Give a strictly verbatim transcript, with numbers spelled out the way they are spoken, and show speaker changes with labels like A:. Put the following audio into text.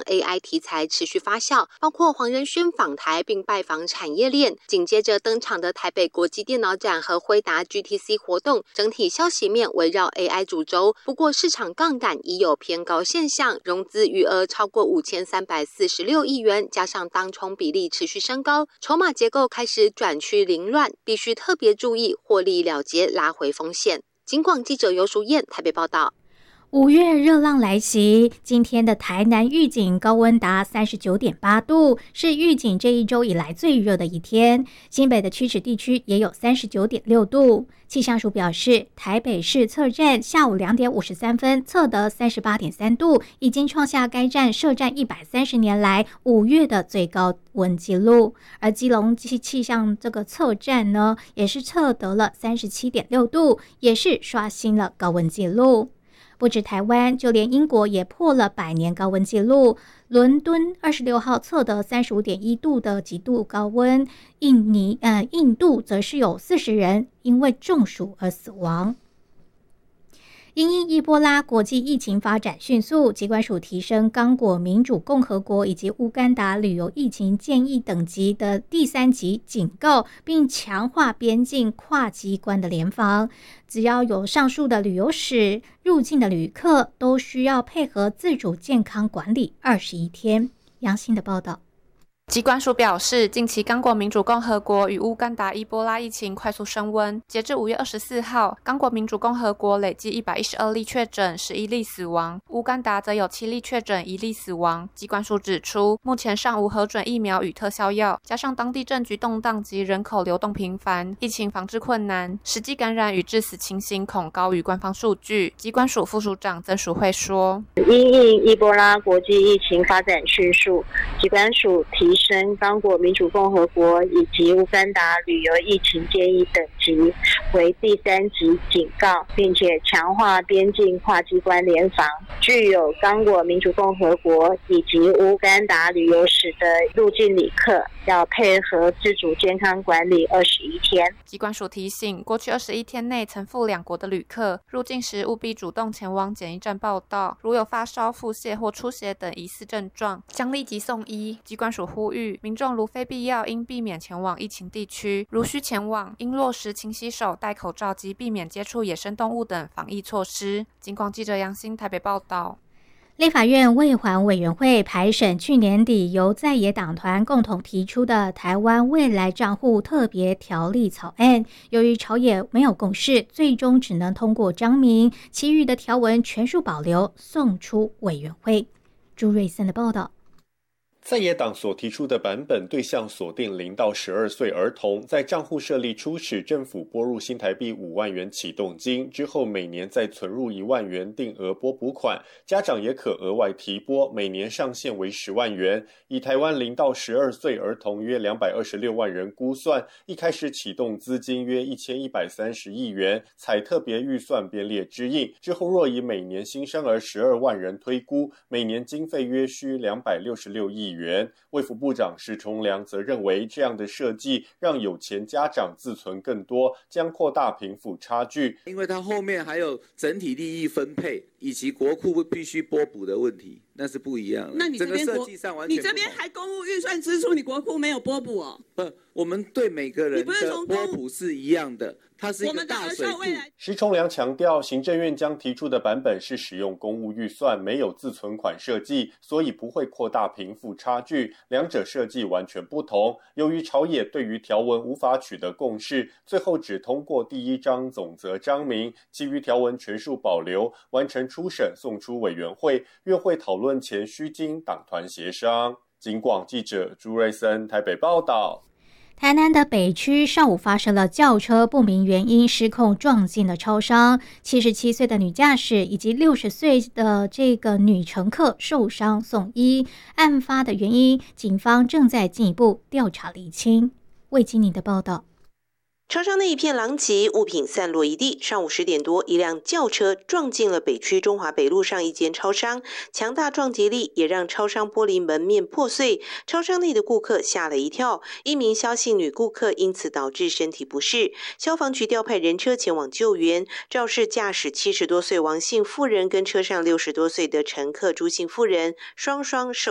A: A I 题材持续发酵，包括黄仁勋访台并拜访产业链，紧接着登场的台北国际电脑展和辉达 G T C 活动，整体消息面围绕 A I 主轴。不过市场杠杆已有偏高现象，融资余额超过五千三百四十六亿元，加上当冲比例持续升高，筹码结构开始转趋凌乱，必须特别注意获利了结，拉回风险。警广记者游淑燕台北报道。
B: 五月热浪来袭，今天的台南预警高温达 三十九点八度，是预警这一周以来最热的一天。新北的屈指地区也有 三十九点六度。气象署表示，台北市测站下午两点五十三分测得 三十八点三度，已经创下该站设站一百三十年来五月的最高温纪录。而基隆气象这个测站呢，也是测得了 三十七点六度，也是刷新了高温纪录。不止台湾，就连英国也破了百年高温纪录。伦敦二十六号测得 三十五点一度的极度高温，印尼呃印度则是有四十人因为中暑而死亡。因应伊波拉国际疫情发展迅速，疾管署提升刚果民主共和国以及乌干达旅游疫情建议等级的第三级警告，并强化边境跨机关的联防。只要有上述的旅游史，入境的旅客都需要配合自主健康管理二十一天。杨欣的报道。
C: 疾管署表示，近期刚果民主共和国与乌干达伊波拉疫情快速升温，截至五月二十四号，刚果民主共和国累计一百一十二例确诊，十一例死亡，乌干达则有七例确诊，一例死亡。疾管署指出，目前尚无核准疫苗与特效药，加上当地政局动荡及人口流动频繁，疫情防治困难，实际感染与致死情形恐高于官方数据。疾管署副署长曾淑慧说，
D: 因应伊波拉国际疫情发展迅速，疾管署提提升刚果民主共和国以及乌干达旅游疫情建议等级为第三级警告，并且强化边境跨机关联防。具有刚果民主共和国以及乌干达旅游史的入境旅客要配合自主健康管理二十一天。
C: 疾管署提醒，过去二十一天内曾赴两国的旅客，入境时务必主动前往检疫站报到，如有发烧、腹泻或出血等疑似症状，将立即送医。疾管署呼吁民众如非必要，应避免前往疫情地区；如需前往，应落实勤洗手、戴口罩及避免接触野生动物等防疫措施。警广记者杨欣台北报道。
B: 立法院卫环委员会排审去年底由在野党团共同提出的台湾未来账户特别条例草案，由于朝野没有共识，最终只能通过章名，其余的条文全数保留，送出委员会。朱瑞森的报道。
E: 在野党所提出的版本对象锁定零到十二岁儿童，在账户设立初始，政府拨入新台币五万元启动金，之后每年再存入一万元定额拨补款，家长也可额外提拨，每年上限为十万元。以台湾零到十二岁儿童约两百二十六万人估算，一开始启动资金约一千一百三十亿元，采特别预算编列支应。之后若以每年新生儿十二万人推估，每年经费约需两百六十六亿元。卫福部长施崇良则认为，这样的设计让有钱家长自存更多，将扩大贫富差距。
F: 因为它后面还有整体利益分配以及国库必须拨补的问题，那是不一样的。
G: 那你这边
F: 整个设计上完全不同。
G: 你这边还公务预算支出，你国库没有拨补哦？
F: 不，我们对每个人的拨补是一样的。它是一个大水库。
E: 施崇良强调，行政院将提出的版本是使用公务预算，没有自存款设计，所以不会扩大贫富差距，两者设计完全不同。由于朝野对于条文无法取得共识，最后只通过第一章总则章名，其余条文全数保留，完成初审送出委员会，院会讨论前需经党团协商。警广记者朱瑞森台北报道。
B: 台南的北区上午发生了轿车不明原因失控撞进了超商，七十七岁的女驾驶以及六十岁的这个女乘客受伤送医。案发的原因，警方正在进一步调查厘清。魏经理的报道。
H: 超商内一片狼藉，物品散落一地。上午十点多，一辆轿车撞进了北区中华北路上一间超商，强大撞击力也让超商玻璃门面破碎，超商内的顾客吓了一跳，一名萧姓女顾客因此导致身体不适。消防局调派人车前往救援，肇事驾驶七十多岁王姓妇人跟车上六十多岁的乘客朱姓妇人双双受